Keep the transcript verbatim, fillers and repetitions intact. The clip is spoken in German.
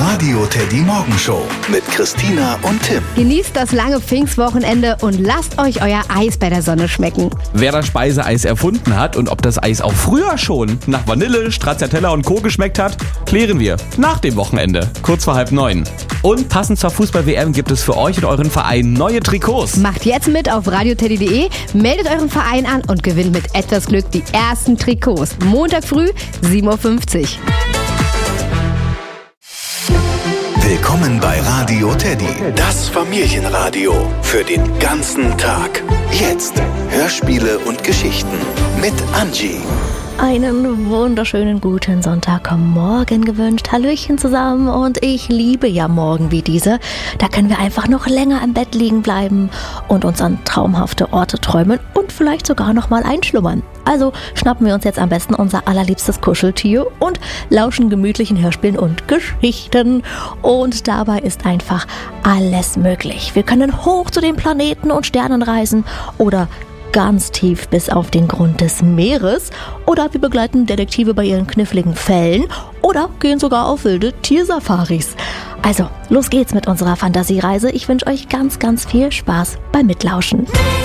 Radio Teddy Morgenshow mit Christina und Tim. Genießt das lange Pfingstwochenende und lasst euch euer Eis bei der Sonne schmecken. Wer das Speiseeis erfunden hat und ob das Eis auch früher schon nach Vanille, Stracciatella und Co. geschmeckt hat, klären wir nach dem Wochenende, kurz vor halb neun. Und passend zur Fußball-W M gibt es für euch und euren Verein neue Trikots. Macht jetzt mit auf radioteddy punkt de, meldet euren Verein an und gewinnt mit etwas Glück die ersten Trikots. Montag früh, sieben Uhr fünfzig. Willkommen bei Radio Teddy, das Familienradio für den ganzen Tag. Jetzt Hörspiele und Geschichten mit Angie. Einen wunderschönen guten Sonntagmorgen gewünscht. Hallöchen zusammen, und ich liebe ja Morgen wie diese. Da können wir einfach noch länger im Bett liegen bleiben und uns an traumhafte Orte träumen und vielleicht sogar noch mal einschlummern. Also schnappen wir uns jetzt am besten unser allerliebstes Kuscheltier und lauschen gemütlichen Hörspielen und Geschichten. Und dabei ist einfach alles möglich. Wir können hoch zu den Planeten und Sternen reisen oder ganz tief bis auf den Grund des Meeres, oder wir begleiten Detektive bei ihren kniffligen Fällen oder gehen sogar auf wilde Tiersafaris. Also, los geht's mit unserer Fantasiereise. Ich wünsche euch ganz, ganz viel Spaß beim Mitlauschen.